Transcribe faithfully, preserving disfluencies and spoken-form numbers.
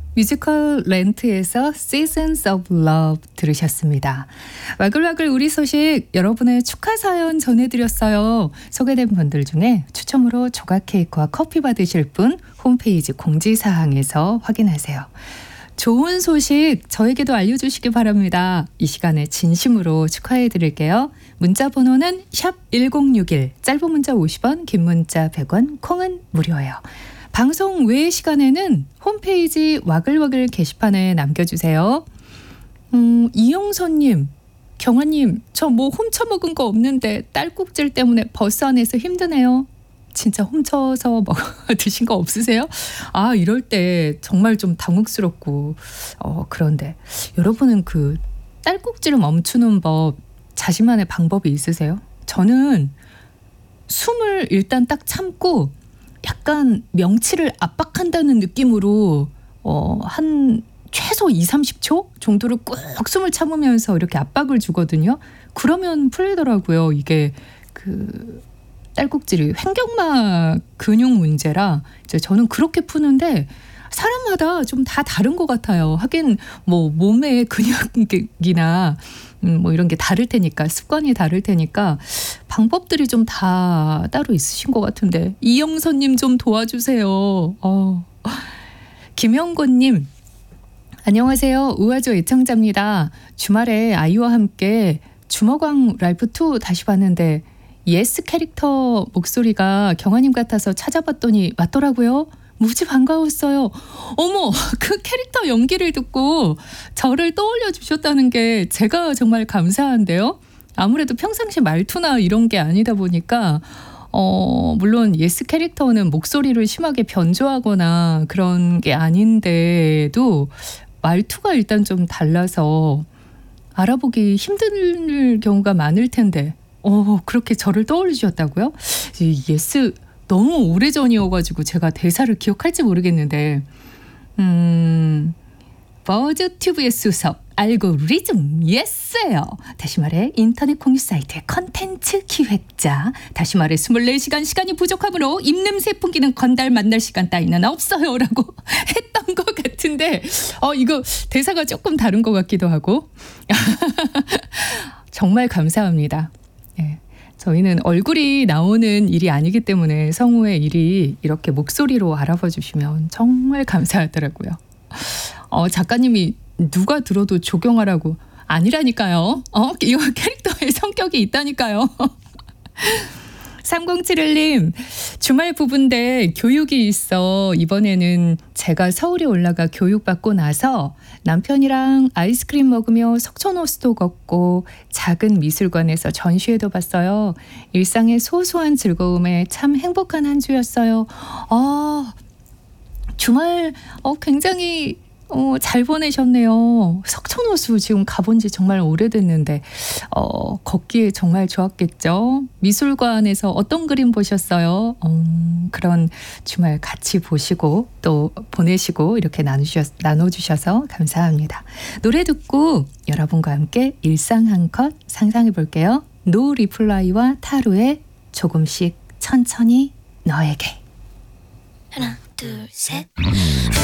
뮤지컬 렌트에서 Seasons of Love 들으셨습니다. 와글와글 우리 소식 여러분의 축하 사연 전해드렸어요. 소개된 분들 중에 추첨으로 조각 케이크와 커피 받으실 분 홈페이지 공지사항에서 확인하세요. 좋은 소식 저에게도 알려주시기 바랍니다. 이 시간에 진심으로 축하해드릴게요. 문자 번호는 샵 일공육일, 짧은 문자 오십 원, 긴 문자 백 원, 콩은 무료예요. 방송 외의 시간에는 홈페이지 와글와글 게시판에 남겨주세요. 음, 이용선님, 경아님, 저 뭐 훔쳐먹은 거 없는데 딸꾹질 때문에 버스 안에서 힘드네요. 진짜 훔쳐서 먹, 드신 거 없으세요? 아, 이럴 때 정말 좀 당혹스럽고 어, 그런데 여러분은 그 딸꾹질을 멈추는 법 자신만의 방법이 있으세요? 저는 숨을 일단 딱 참고 약간 명치를 압박한다는 느낌으로 어, 한 최소 이삼십 초 정도를 꾹 숨을 참으면서 이렇게 압박을 주거든요. 그러면 풀리더라고요. 이게 그 딸꾹질이 횡격막 근육 문제라 이제 저는 그렇게 푸는데 사람마다 좀 다 다른 것 같아요. 하긴 뭐 몸의 근육이나 음 뭐 이런 게 다를 테니까 습관이 다를 테니까 방법들이 좀 다 따로 있으신 것 같은데 이영선님 좀 도와주세요. 어. 김영곤님 안녕하세요. 우아조 애청자입니다. 주말에 아이와 함께 주먹왕 랄프 투 다시 봤는데 예스 캐릭터 목소리가 경아님 같아서 찾아봤더니 맞더라고요. 무지 반가웠어요. 어머, 그 캐릭터 연기를 듣고 저를 떠올려 주셨다는 게 제가 정말 감사한데요. 아무래도 평상시 말투나 이런 게 아니다 보니까 어, 물론 예스 캐릭터는 목소리를 심하게 변조하거나 그런 게 아닌데도 말투가 일단 좀 달라서 알아보기 힘든 경우가 많을 텐데 어, 그렇게 저를 떠올리셨다고요? 예스 너무 오래전이어가지고 제가 대사를 기억할지 모르겠는데 음, 버즈튜브의 수석 알고리즘 예스예요. 다시 말해 인터넷 공유 사이트의 컨텐츠 기획자. 다시 말해 이십사 시간 시간이 부족하므로 입냄새 풍기는 건달 만날 시간 따위는 없어요 라고 했던 것 같은데 어, 이거 대사가 조금 다른 것 같기도 하고 정말 감사합니다. 예. 저희는 얼굴이 나오는 일이 아니기 때문에 성우의 일이 이렇게 목소리로 알아봐 주시면 정말 감사하더라고요. 어, 작가님이 누가 들어도 조경하라고 아니라니까요. 어, 이 캐릭터의 성격이 있다니까요. 삼공칠일 님 주말 부부인데 교육이 있어 이번에는 제가 서울에 올라가 교육받고 나서 남편이랑 아이스크림 먹으며 석촌호수도 걷고 작은 미술관에서 전시회도 봤어요. 일상의 소소한 즐거움에 참 행복한 한 주였어요. 아, 주말 어, 굉장히 어, 잘 보내셨네요. 석촌호수 지금 가본 지 정말 오래됐는데 어, 걷기에 정말 좋았겠죠. 미술관에서 어떤 그림 보셨어요? 음, 그런 주말 같이 보시고 또 보내시고 이렇게 나누셔, 나눠주셔서 감사합니다. 노래 듣고 여러분과 함께 일상 한 컷 상상해 볼게요. 노 리플라이와 타루의 조금씩 천천히 너에게. 하나 둘 셋